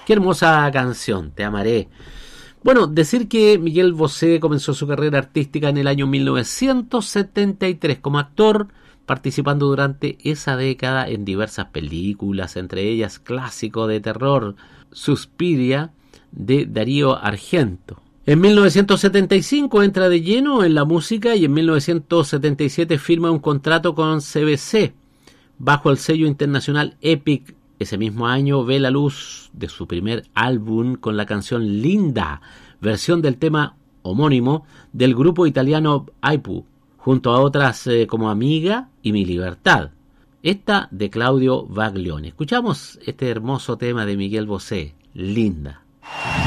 Qué hermosa canción, Te amaré. Bueno, decir que Miguel Bosé comenzó su carrera artística en el año 1973 como actor, participando durante esa década en diversas películas, entre ellas clásico de terror Suspiria de Darío Argento. En 1975 entra de lleno en la música y en 1977 firma un contrato con CBC bajo el sello internacional Epic. Ese mismo año ve la luz de su primer álbum con la canción Linda, versión del tema homónimo del grupo italiano Aipu, junto a otras como Amiga y Mi Libertad. Esta de Claudio Baglioni. Escuchamos este hermoso tema de Miguel Bosé, Linda.